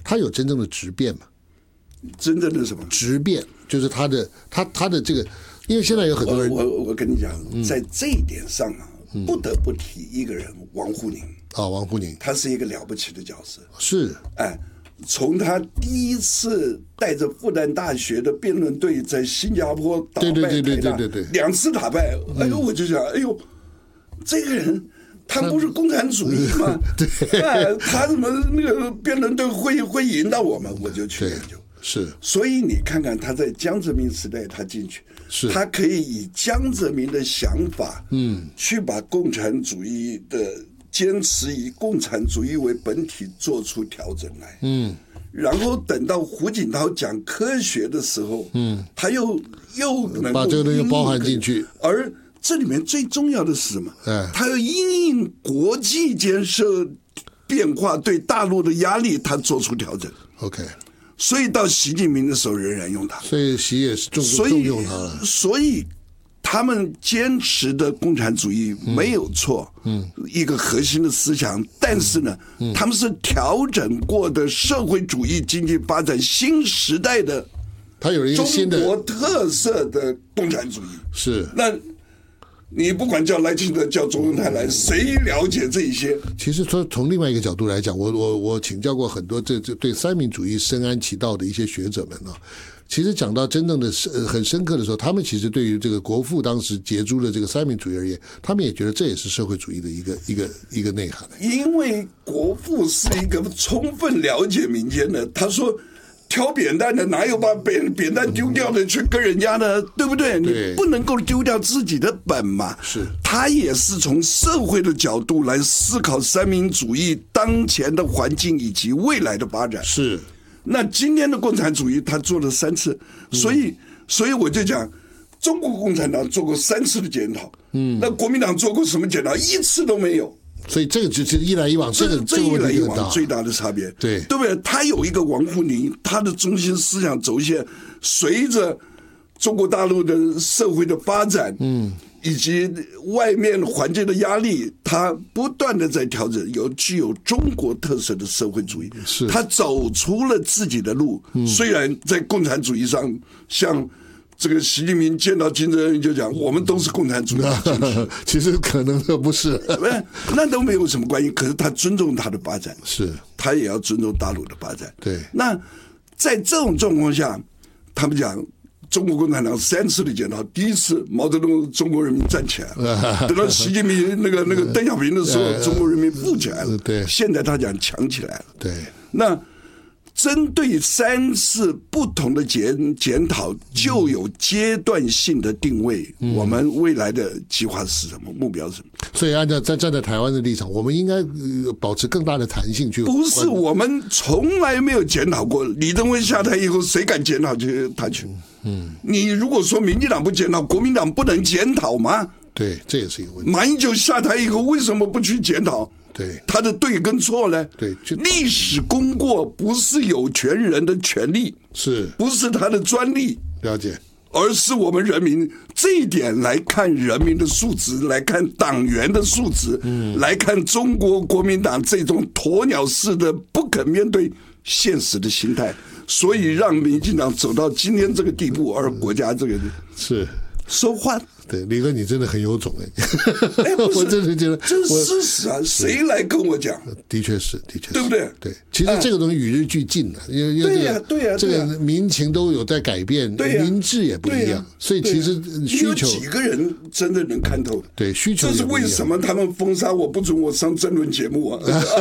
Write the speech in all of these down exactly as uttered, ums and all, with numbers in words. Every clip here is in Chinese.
他有真正的质变吗？ 真正的什么质变？就是他的他他的这个，因为现在有很多人， 我我我跟你讲，在这一点上啊，嗯、不得不提一个人，王沪宁啊、哦，王沪宁， 他是一个了不起的角色， 是， 哎。从他第一次带着复旦大学的辩论队在新加坡打败台大， 对对对对对对， 两次打败，哎呦，我就想，哎呦，这个人他不是共产主义吗？ 对， 哎，他怎么那个辩论队会会赢到我们？我就去研究。 是， 所以你看看他在江泽民时代，他进去， 是他可以以江泽民的想法，嗯，去把共产主义的。坚持以共产主义为本体做出调整来，嗯，然后等到胡锦涛讲科学的时候，嗯，他又又能够把这个东西包含进去， 而这里面最重要的是什么？ 哎， 他要因应国际间社变化对大陆的压力，他做出调整。 OK， 所以到习近平的时候仍然用它， 所以习也是重重用它了， 所以。他们坚持的共产主义没有错，嗯，一个核心的思想，但是呢，嗯、他们是调整过的社会主义经济发展新时代的， 它有一个新的中国特色的共产主义。 是， 那你不管叫赖清德叫周恩来来，谁了解这一些？ 其实说从另外一个角度来讲，我我我请教过很多这这对三民主义深谙其道的一些学者们啊。其实讲到真正的很深刻的时候，他们其实对于这个国父当时杰出的这个三民主义而言，他们也觉得这也是社会主义的一个一个一个内涵。 因为国父是一个充分了解民间的，他说挑扁担的哪有把扁扁担丢掉的去跟人家呢？对不对？你不能够丢掉自己的本嘛。 是， 他也是从社会的角度来思考三民主义当前的环境以及未来的发展。 是。 那今天的共产主义他做了三次，所以所以我就讲，中国共产党做过三次的检讨，嗯，那国民党做过什么检讨？一次都没有。 所以这个就是一来一往，这个这一来一往最大的差别， 对对不对？他有一个王沪宁，他的中心思想轴线随着中国大陆的社会的发展，嗯。以及外面环境的压力，他不断的在调整，有具有中国特色的社会主义， 是他走出了自己的路。嗯、虽然在共产主义上，像这个习近平见到金正恩就讲，我们都是共产主义者， 其实可能都不是， 那都没有什么关系。可是他尊重他的发展， 是他也要尊重大陆的发展。 对， 那在这种状况下，他们讲。中国共产党三次的检讨，第一次毛泽东中国人民站起来了，等到习近平那个那个邓小平的时候，中国人民富起来了。 对， 现在他讲强起来了。 对， 那针对三次不同的检检讨，就有阶段性的定位。嗯、我们未来的计划是什么？目标是什么？ 所以按照站站在台湾的立场，我们应该保持更大的弹性去。 不是，我们从来没有检讨过。李登辉下台以后，谁敢检讨去他去？嗯，你如果说民进党不检讨，国民党不能检讨吗？ 对，这也是一个问题。 马英九下台以后，为什么不去检讨？ 对， 他的对跟错呢？ 对， 历史功过不是有权人的权利， 是不是他的专利？ 了解， 而是我们人民这一点来看人民的素质，来看党员的素质，嗯，来看中国国民党这种鸵鸟式的不肯面对现实的心态，所以让民进党走到今天这个地步，而国家这个是说话。 对，李哥，你真的很有种哎！ 哎，不是， 我真的觉得这是事实啊，谁来跟我讲？ 的确是，的确是， 对不对？ 对，其实这个东西与日俱进的，因为对呀，对呀， 这个民情都有在改变，民智也不一样，所以其实需求， 有几个人真的能看透的？ 对，需求。 这是为什么他们封杀我，不准我上争论节目啊？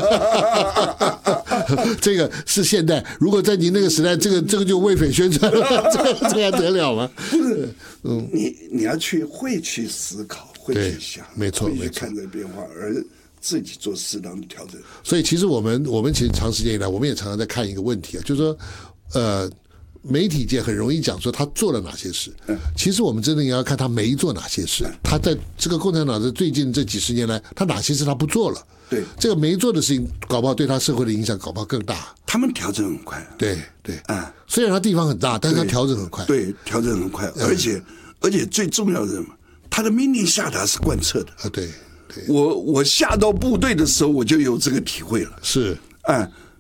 这个是现代，如果在您那个时代，这个这个就为匪宣传了，这个这还得了吗？ 不是，嗯，你你要去会去思考，会去想， 没错， 会去看这个变化，而自己做适当的调整。 所以，其实我们我们其实长时间以来，我们也常常在看一个问题啊，就是说，呃。媒体界很容易讲说他做了哪些事，其实我们真的也要看他没做哪些事。他在这个共产党的最近这几十年来，他哪些事他不做了？ 对， 这个没做的事情，搞不好对他社会的影响，搞不好更大。 他们调整很快， 对对啊， 虽然他地方很大，但是他调整很快， 对，调整很快，而且而且最重要的是什么？他的命令下达是贯彻的啊，对对， 我我下到部队的时候，我就有这个体会了， 是。 啊，